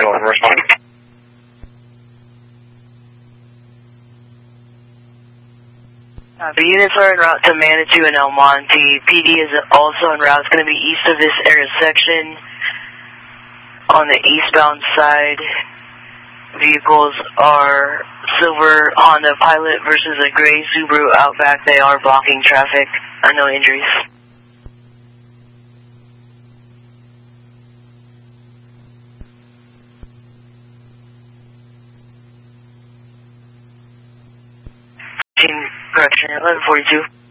1011, respond. The units are en route to Manitou and El Monte. PD is also en route. It's going to be east of this intersection on the eastbound side. Vehicles are silver Honda Pilot versus a gray Subaru Outback. They are blocking traffic. No injuries. Correction, 1142.